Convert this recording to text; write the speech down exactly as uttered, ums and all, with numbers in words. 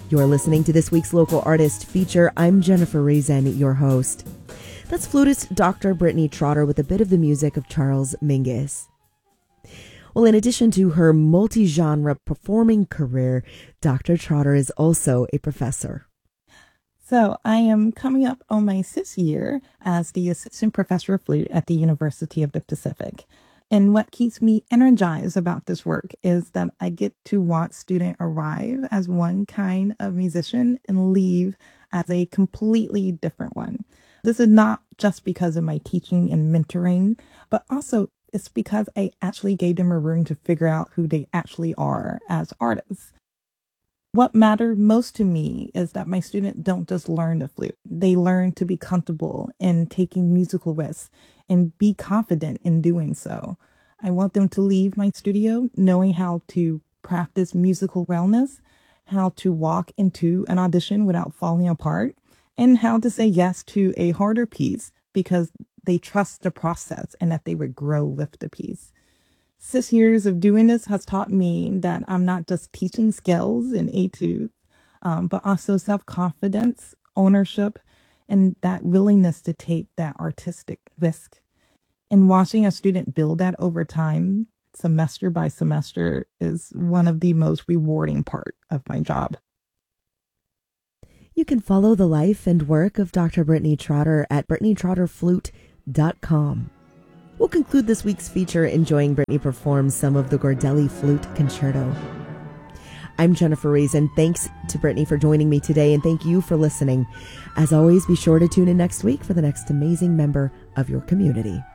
You're listening to this week's Local Artist feature. I'm Jennifer Rezen, your host. That's flutist Doctor Brittany Trotter with a bit of the music of Charles Mingus. Well, in addition to her multi-genre performing career, Doctor Trotter is also a professor. So I am coming up on my sixth year as the assistant professor of flute at the University of the Pacific. And what keeps me energized about this work is that I get to watch students arrive as one kind of musician and leave as a completely different one. This is not just because of my teaching and mentoring, but also it's because I actually gave them a room to figure out who they actually are as artists. What mattered most to me is that my students don't just learn the flute. They learn to be comfortable in taking musical risks and be confident in doing so. I want them to leave my studio knowing how to practice musical wellness, how to walk into an audition without falling apart, and how to say yes to a harder piece because they trust the process and that they would grow with the piece. Six years of doing this has taught me that I'm not just teaching skills and etudes, um, but also self-confidence, ownership, and that willingness to take that artistic risk. And watching a student build that over time, semester by semester, is one of the most rewarding part of my job. You can follow the life and work of Doctor Brittany Trotter at brittany trotter flute dot com. We'll conclude this week's feature enjoying Brittany perform some of the Gordelli Flute Concerto. I'm Jennifer Rezen. Thanks to Brittany for joining me today, and thank you for listening. As always, be sure to tune in next week for the next amazing member of your community.